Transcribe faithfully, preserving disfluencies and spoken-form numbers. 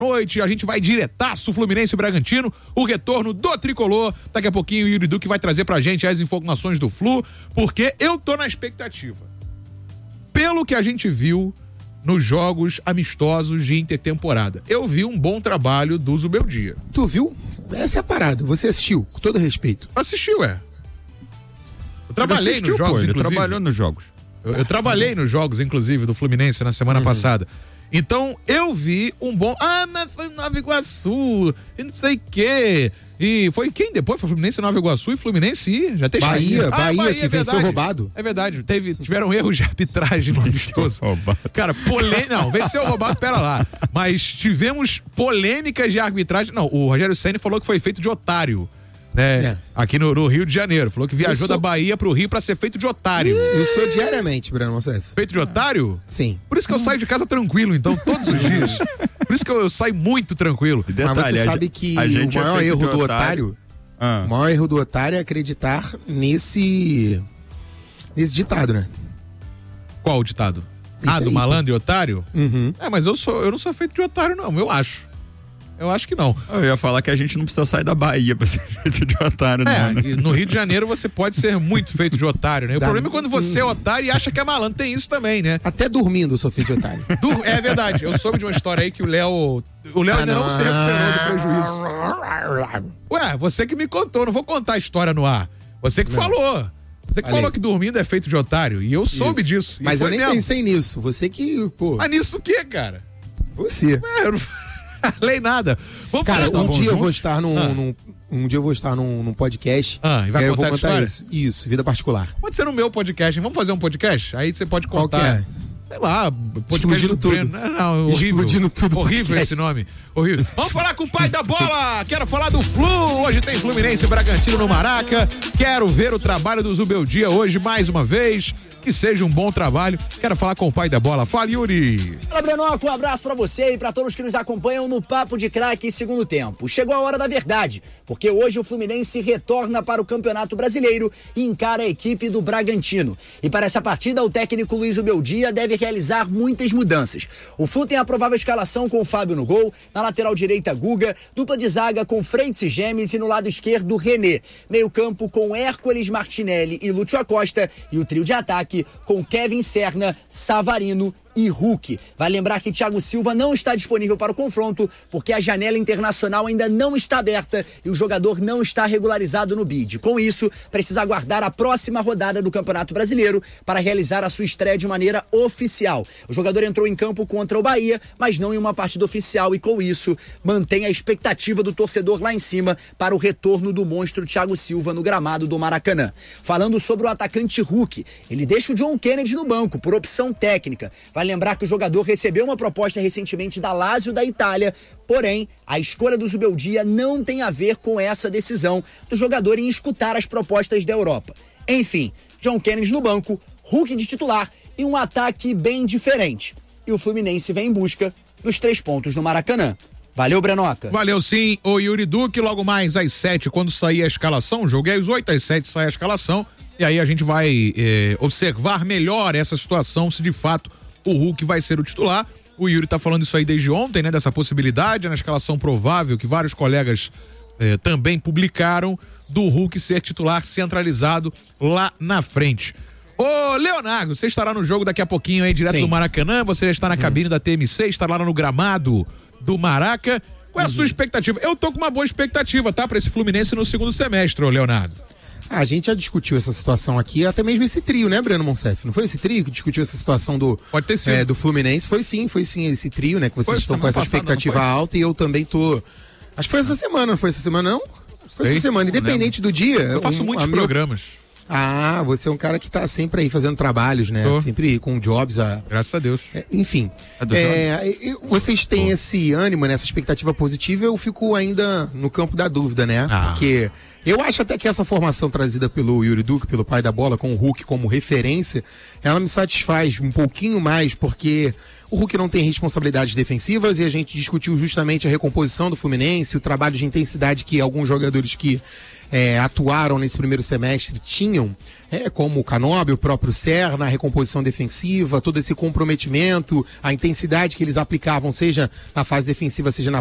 noite, a gente vai diretaço, Fluminense e Bragantino, o retorno do Tricolor. Daqui a pouquinho o Yuri Duque vai trazer pra gente as informações do Flu, porque eu tô na expectativa. Pelo que a gente viu nos jogos amistosos de intertemporada, eu vi um bom trabalho do Zubeldia. Tu viu? Essa é a parada. Você assistiu, com todo respeito. Assistiu, é. Eu trabalhei assistiu, nos jogos, pô, ele inclusive. trabalhou nos jogos. Eu, eu trabalhei nos jogos, inclusive, do Fluminense na semana uhum. passada. Então, eu vi um bom... Ah, mas foi Nova Iguaçu, e não sei o quê. E foi quem depois? Foi Fluminense, Nova Iguaçu e Fluminense e já tem Bahia, ah, Bahia, Bahia, que é venceu roubado. É verdade, teve, tiveram erros de arbitragem no amistoso. Cara, polêmica... Não, venceu roubado, pera lá. Mas tivemos polêmicas de arbitragem. Não, o Rogério Ceni falou que foi feito de otário. Né? É. Aqui no, no Rio de Janeiro. Falou que viajou sou... da Bahia pro Rio pra ser feito de otário. Eu sou diariamente, Breno Monsef. Feito de otário? Sim. Por isso que eu saio de casa tranquilo, então, todos os dias. Por isso que eu, eu saio muito tranquilo. Detalhe, Mas você sabe que o maior é erro do otário, otário ah. o maior erro do otário é acreditar nesse nesse ditado, né? Qual o ditado? Isso ah, do aí, malandro pô. E otário? Uhum. É, mas eu, sou, eu não sou feito de otário, não, eu acho. Eu acho que não. Eu ia falar que a gente não precisa sair da Bahia pra ser feito de otário, é, não. Né? E no Rio de Janeiro você pode ser muito feito de otário, né? O Dá problema é quando você é otário e acha que é malandro. Tem isso também, né? Até dormindo eu sou feito de otário. Dur- é verdade. Eu soube de uma história aí que o Léo... O Léo ah, ainda não. não se recuperou do prejuízo. Ué, você que me contou. Não vou contar a história no ar. Você que não. falou. Você que Falei. falou que dormindo é feito de otário. E eu soube isso. disso. Mas eu nem mesmo. pensei nisso. Você que, pô... Mas nisso o quê, cara? Você. É, eu não... Lei nada. Vamos Cara, um dia junto? eu vou estar num, ah. num um dia eu vou estar num, num podcast. Ah, e vai e contar eu vou contar isso? Isso, vida particular. Pode ser no meu podcast. Vamos fazer um podcast? Aí você pode contar. Qual que é? Sei lá, explodindo tudo. Não, não, horrível. Explodindo tudo. Horrível podcast. Esse nome. Horrível. Vamos falar com o pai da bola. Quero falar do Flu. Hoje tem Fluminense e Bragantino no Maraca. Quero ver o trabalho do Zubeldia hoje mais uma vez. Que seja um bom trabalho. Quero falar com o pai da bola. Fala, Yuri. Fala, Brenoco. Um abraço pra você e pra todos que nos acompanham no Papo de Craque segundo tempo. Chegou a hora da verdade, porque hoje o Fluminense retorna para o Campeonato Brasileiro e encara a equipe do Bragantino. E para essa partida, o técnico Luiz Zubeldia deve realizar muitas mudanças. O Flu tem a provável escalação com o Fábio no gol, na lateral direita Guga, dupla de zaga com Freitas e Gemes e no lado esquerdo René. Meio campo com Hércules, Martinelli e Lúcio Acosta e o trio de ataque com Kevin Serna, Savarino e Hulk. Vai lembrar que Thiago Silva não está disponível para o confronto porque a janela internacional ainda não está aberta e o jogador não está regularizado no bid. Com isso, precisa aguardar a próxima rodada do Campeonato Brasileiro para realizar a sua estreia de maneira oficial. O jogador entrou em campo contra o Bahia, mas não em uma partida oficial e com isso mantém a expectativa do torcedor lá em cima para o retorno do monstro Thiago Silva no gramado do Maracanã. Falando sobre o atacante Hulk, ele deixa o John Kennedy no banco por opção técnica. Vai lembrar que o jogador recebeu uma proposta recentemente da Lazio da Itália, porém, a escolha do Zubeldia não tem a ver com essa decisão do jogador em escutar as propostas da Europa. Enfim, John Kennedy no banco, Hulk de titular e um ataque bem diferente. E o Fluminense vem em busca dos três pontos no Maracanã. Valeu, Brenoca. Valeu sim, o Yuri Duque, logo mais às sete, quando sair a escalação, o jogo é às oito, às sete sai a escalação, e aí a gente vai eh, observar melhor essa situação, se de fato o Hulk vai ser o titular. O Yuri tá falando isso aí desde ontem, né? Dessa possibilidade, na escalação provável que vários colegas eh, também publicaram, do Hulk ser titular centralizado lá na frente. Ô, Leonardo, você estará no jogo daqui a pouquinho aí, direto Sim. do Maracanã, você já está na uhum. cabine da T M C, estará lá no gramado do Maraca. Qual é a uhum. sua expectativa? Eu tô com uma boa expectativa, tá? Pra esse Fluminense no segundo semestre, ô Leonardo. Ah, a gente já discutiu essa situação aqui, até mesmo esse trio, né, Breno Monsef? Não foi esse trio que discutiu essa situação do, Pode ter sido. É, do Fluminense? Foi sim, foi sim esse trio, né? Que vocês foi, estão com essa passada, expectativa alta e eu também tô... Acho que foi essa semana, não foi essa semana, não? Foi Sei, essa semana, independente do dia. Eu faço um, muitos meu... programas. Ah, você é um cara que tá sempre aí fazendo trabalhos, né? Tô. Sempre com jobs. A... Graças a Deus. É, enfim, é, é, vocês têm Tô. esse ânimo, né? Essa expectativa positiva, eu fico ainda no campo da dúvida, né? Ah. Porque... eu acho até que essa formação trazida pelo Yuri Duque, pelo pai da bola, com o Hulk como referência, ela me satisfaz um pouquinho mais, porque o Hulk não tem responsabilidades defensivas e a gente discutiu justamente a recomposição do Fluminense, o trabalho de intensidade que alguns jogadores que é, atuaram nesse primeiro semestre tinham, é, como o Canóbio, o próprio Serna, a recomposição defensiva, todo esse comprometimento, a intensidade que eles aplicavam, seja na fase defensiva, seja na